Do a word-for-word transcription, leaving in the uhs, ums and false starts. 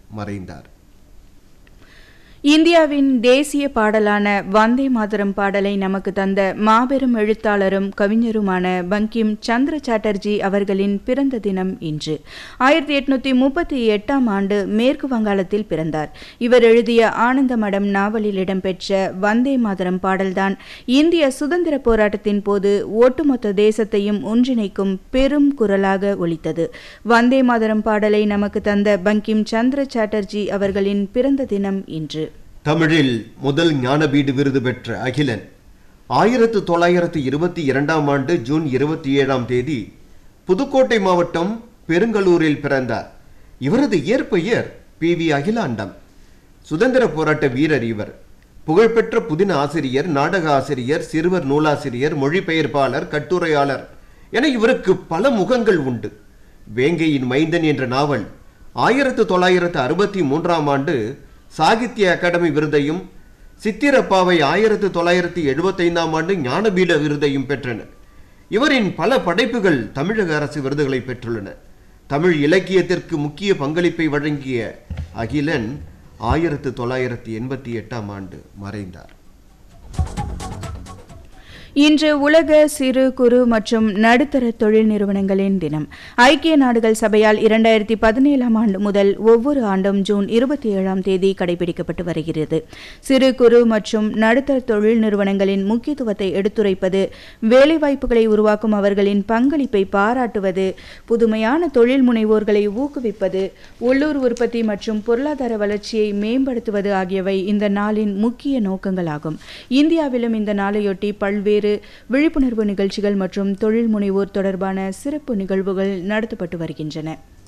மறைந்தார். இந்தியாவின் தேசிய பாடலான வந்தே மாதரம் பாடலை நமக்கு தந்த மாபெரும் எழுத்தாளரும் கவிஞருமான பங்கிம் சந்திர சாட்டர்ஜி அவர்களின் பிறந்த தினம் இன்று. ஆயிரத்தி எட்நூத்தி முப்பத்தி எட்டாம் ஆண்டு மேற்கு வங்காளத்தில் பிறந்தார். இவர் எழுதிய ஆனந்த மடம் நாவலில் இடம்பெற்ற வந்தே மாதரம் பாடல்தான் இந்திய சுதந்திர போராட்டத்தின் போது ஒட்டுமொத்த தேசத்தையும் ஒன்றிணைக்கும் பெரும் குரலாக ஒலித்தது. வந்தே மாதரம் பாடலை நமக்கு தந்த பங்கிம் சந்திர சாட்டர்ஜி அவர்களின் பிறந்த தினம் இன்று. தமிழில் முதல் ஞானபீடு விருது பெற்ற அகிலன் ஆயிரத்து தொள்ளாயிரத்து இருபத்தி இரண்டாம் ஆண்டு ஜூன் இருபத்தி ஏழாம் தேதி புதுக்கோட்டை மாவட்டம் பெருங்கலூரில் பிறந்தார். இவரது இயற்பெயர் பி வி அகிலாண்டம். சுதந்திர போராட்ட வீரர் இவர். புகழ்பெற்ற புதின ஆசிரியர், நாடக ஆசிரியர், சிறுவர் நூலாசிரியர், மொழிபெயர்ப்பாளர், கட்டுரையாளர் என இவருக்கு பல முகங்கள் உண்டு. வேங்கையின் மைந்தன் என்ற நாவல் ஆயிரத்து தொள்ளாயிரத்து அறுபத்தி மூன்றாம் ஆண்டு சாகித்ய அகாடமி விருதையும், சித்திரப்பாவை ஆயிரத்து தொள்ளாயிரத்தி எழுபத்தி ஐந்தாம் ஆண்டு ஞானபீட விருதையும் பெற்றன. இவரின் பல படைப்புகள் தமிழக அரசு விருதுகளை பெற்றுள்ளன. தமிழ் இலக்கியத்திற்கு முக்கிய பங்களிப்பை வழங்கிய அகிலன் ஆயிரத்து தொள்ளாயிரத்தி எண்பத்தி எட்டாம் ஆண்டு மறைந்தார். இன்று உலக சிறு குறு மற்றும் நடுத்தர தொழில் நிறுவனங்களின் தினம். ஐக்கிய நாடுகள் சபையால் இரண்டாயிரத்தி பதினேழாம் ஆண்டு முதல் ஒவ்வொரு ஆண்டும் ஜூன் இருபத்தி ஏழாம் தேதி கடைபிடிக்கப்பட்டு வருகிறது. சிறு குறு மற்றும் நடுத்தர தொழில் நிறுவனங்களின் முக்கியத்துவத்தை எடுத்துரைப்பது, வேலைவாய்ப்புகளை உருவாக்கும் அவர்களின் பங்களிப்பை பாராட்டுவது, புதுமையான தொழில் முனைவோர்களை ஊக்குவிப்பது, உள்ளூர் உற்பத்தி மற்றும் பொருளாதார வளர்ச்சியை மேம்படுத்துவது ஆகியவை இந்த நாளின் முக்கிய நோக்கங்களாகும். இந்தியாவிலும் இந்த நாளையொட்டி பல்வேறு விழிப்புணர்வு நிகழ்ச்சிகள் மற்றும் தொழில் முனைவோர் தொடர்பான சிறப்பு நிகழ்வுகள் நடத்தப்பட்டு வருகின்றன.